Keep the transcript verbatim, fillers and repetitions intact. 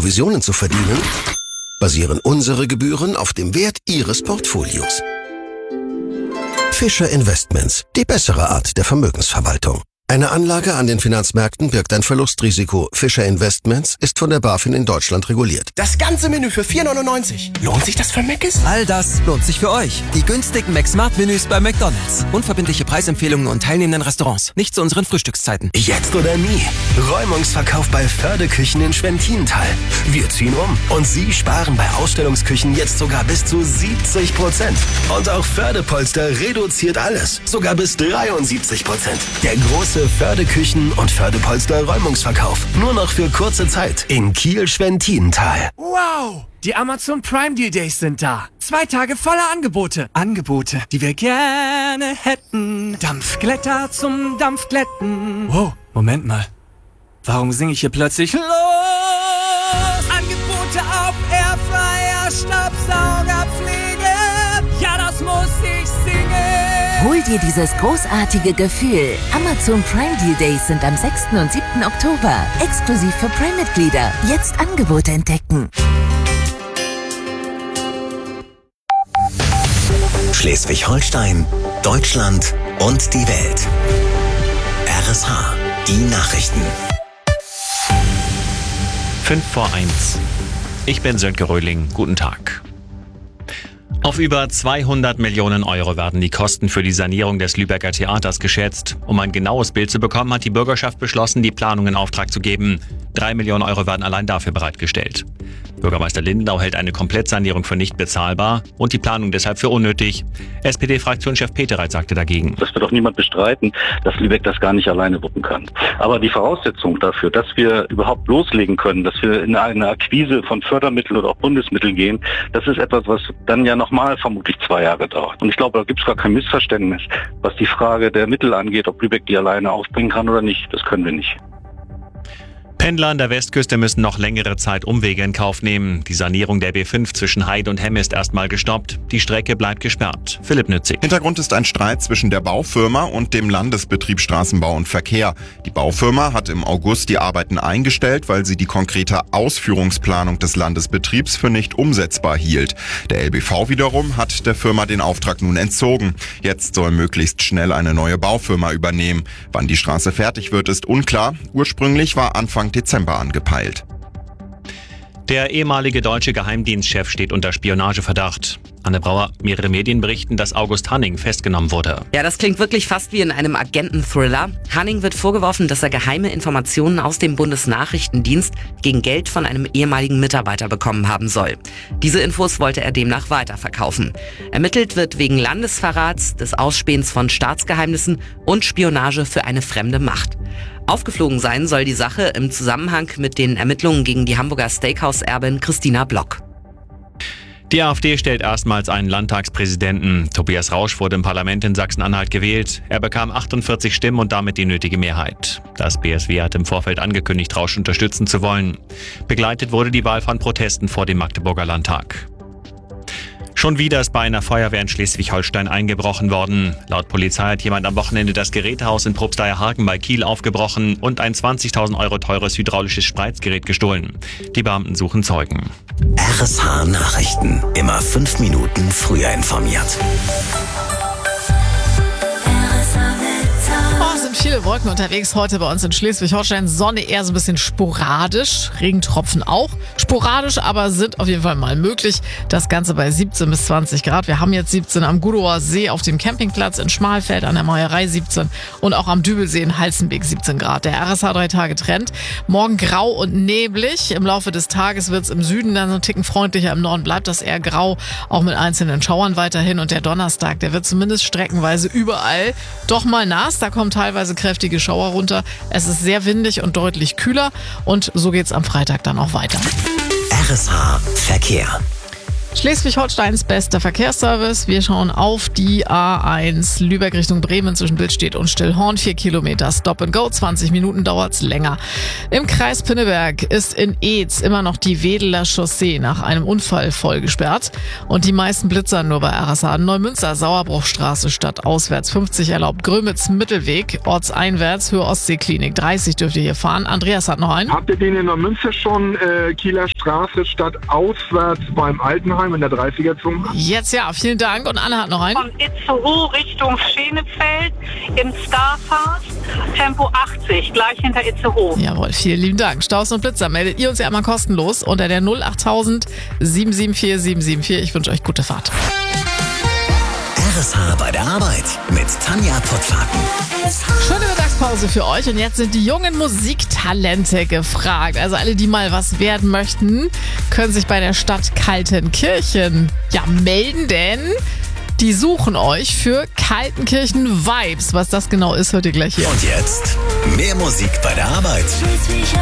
Provisionen zu verdienen, basieren unsere Gebühren auf dem Wert Ihres Portfolios. Fischer Investments, die bessere Art der Vermögensverwaltung. Eine Anlage an den Finanzmärkten birgt ein Verlustrisiko. Fischer Investments ist von der BaFin in Deutschland reguliert. Das ganze Menü für vier neunundneunzig. Lohnt sich das für Mc's? All das lohnt sich für euch. Die günstigen McSmart-Menüs bei McDonald's. Unverbindliche Preisempfehlungen und teilnehmenden Restaurants. Nicht zu unseren Frühstückszeiten. Jetzt oder nie. Räumungsverkauf bei Förde-Küchen in Schwentintal. Wir ziehen um und Sie sparen bei Ausstellungsküchen jetzt sogar bis zu siebzig Prozent. Und auch Förde-Polster reduziert alles. Sogar bis dreiundsiebzig Prozent. Der große Förde-Küchen und Förde-Polster-Räumungsverkauf. Nur noch für kurze Zeit in Kiel-Schwentintal. Wow! Die Amazon Prime Deal Days sind da. Zwei Tage voller Angebote. Angebote, die wir gerne hätten. Dampfglätter zum Dampfglätten. Wow, Moment mal. Warum singe ich hier plötzlich los? Angebote auf Airfryer, Staubsaugerpflege. Ja, das muss ich singen. Hol dir dieses großartige Gefühl. Amazon Prime Deal Days sind am sechsten und siebten Oktober. Exklusiv für Prime-Mitglieder. Jetzt Angebote entdecken. Schleswig-Holstein, Deutschland und die Welt. R S H, die Nachrichten. fünf vor eins. Ich bin Sönke Röhling. Guten Tag. Auf über zweihundert Millionen Euro werden die Kosten für die Sanierung des Lübecker Theaters geschätzt. Um ein genaues Bild zu bekommen, hat die Bürgerschaft beschlossen, die Planung in Auftrag zu geben. Drei Millionen Euro werden allein dafür bereitgestellt. Bürgermeister Lindenau hält eine Komplettsanierung für nicht bezahlbar und die Planung deshalb für unnötig. S P D-Fraktionschef Petereit sagte dagegen. Das wird doch niemand bestreiten, dass Lübeck das gar nicht alleine wuppen kann. Aber die Voraussetzung dafür, dass wir überhaupt loslegen können, dass wir in eine Akquise von Fördermitteln oder auch Bundesmitteln gehen, das ist etwas, was dann ja nochmal vermutlich zwei Jahre dauert. Und ich glaube, da gibt es gar kein Missverständnis, was die Frage der Mittel angeht, ob Lübeck die alleine aufbringen kann oder nicht. Das können wir nicht. Pendler an der Westküste müssen noch längere Zeit Umwege in Kauf nehmen. Die Sanierung der B fünf zwischen Heide und Hemm ist erstmal gestoppt. Die Strecke bleibt gesperrt. Philipp Nützig. Hintergrund ist ein Streit zwischen der Baufirma und dem Landesbetrieb Straßenbau und Verkehr. Die Baufirma hat im August die Arbeiten eingestellt, weil sie die konkrete Ausführungsplanung des Landesbetriebs für nicht umsetzbar hielt. Der L B V wiederum hat der Firma den Auftrag nun entzogen. Jetzt soll möglichst schnell eine neue Baufirma übernehmen. Wann die Straße fertig wird, ist unklar. Ursprünglich war Anfang Dezember angepeilt. Der ehemalige deutsche Geheimdienstchef steht unter Spionageverdacht. Anne Brauer, mehrere Medien berichten, dass August Hanning festgenommen wurde. Ja, das klingt wirklich fast wie in einem Agenten-Thriller. Hanning wird vorgeworfen, dass er geheime Informationen aus dem Bundesnachrichtendienst gegen Geld von einem ehemaligen Mitarbeiter bekommen haben soll. Diese Infos wollte er demnach weiterverkaufen. Ermittelt wird wegen Landesverrats, des Ausspähens von Staatsgeheimnissen und Spionage für eine fremde Macht. Aufgeflogen sein soll die Sache im Zusammenhang mit den Ermittlungen gegen die Hamburger Steakhouse-Erbin Christina Block. Die AfD stellt erstmals einen Landtagspräsidenten. Tobias Rausch wurde im Parlament in Sachsen-Anhalt gewählt. Er bekam achtundvierzig Stimmen und damit die nötige Mehrheit. Das B S W hat im Vorfeld angekündigt, Rausch unterstützen zu wollen. Begleitet wurde die Wahl von Protesten vor dem Magdeburger Landtag. Schon wieder ist bei einer Feuerwehr in Schleswig-Holstein eingebrochen worden. Laut Polizei hat jemand am Wochenende das Gerätehaus in Probsteierhagen bei Kiel aufgebrochen und ein zwanzigtausend Euro teures hydraulisches Spreizgerät gestohlen. Die Beamten suchen Zeugen. R S H Nachrichten. Immer fünf Minuten früher informiert. Oh, es sind viele Wolken unterwegs heute bei uns in Schleswig-Holstein. Sonne eher so ein bisschen sporadisch, Regentropfen auch sporadisch, aber sind auf jeden Fall mal möglich. Das Ganze bei siebzehn bis zwanzig Grad. Wir haben jetzt siebzehn am Gudower See auf dem Campingplatz in Schmalfeld an der Meierei siebzehn und auch am Dübelsee in Halstenbeek siebzehn Grad. Der R S H drei Tage Trend. Morgen grau und neblig. Im Laufe des Tages wird es im Süden dann so ein Ticken freundlicher. Im Norden bleibt das eher grau, auch mit einzelnen Schauern weiterhin. Und der Donnerstag, der wird zumindest streckenweise überall doch mal nass. Da kommen teilweise kräftige Schauer runter. Es ist sehr windig und deutlich kühler. Und so geht's am Freitag dann auch weiter. R S H Verkehr. Schleswig-Holsteins bester Verkehrsservice. Wir schauen auf die A eins Lübeck Richtung Bremen zwischen Billstedt und Stillhorn. Vier Kilometer Stop and Go. zwanzig Minuten dauert's länger. Im Kreis Pinneberg ist in Eetz immer noch die Wedeler Chaussee nach einem Unfall voll gesperrt. Und die meisten Blitzer nur bei R S H. Neumünster, Sauerbruchstraße statt auswärts. fünfzig erlaubt. Grömitz Mittelweg, ortseinwärts, Höhe Ostseeklinik. dreißig dürft ihr hier fahren. Andreas hat noch einen. Habt ihr den in Neumünster schon, äh, Kieler Straße? Straße statt auswärts beim Altenheim in der dreißiger-Zone. Jetzt ja, vielen Dank. Und Anne hat noch einen. Von Itzehoe Richtung Schenefeld im Starfast, Tempo achtzig, gleich hinter Itzehoe. Jawohl, vielen lieben Dank. Staus und Blitzer, meldet ihr uns ja einmal kostenlos unter der null acht tausend sieben sieben vier sieben sieben vier. Ich wünsche euch gute Fahrt. R S H bei der Arbeit mit Tanja Pottfaken. Schöne Mittagspause für euch und jetzt sind die jungen Musiktalente gefragt. Also alle, die mal was werden möchten, können sich bei der Stadt Kaltenkirchen ja melden, denn die suchen euch für Kaltenkirchen Vibes. Was das genau ist, hört ihr gleich hier. Und jetzt mehr Musik bei der Arbeit.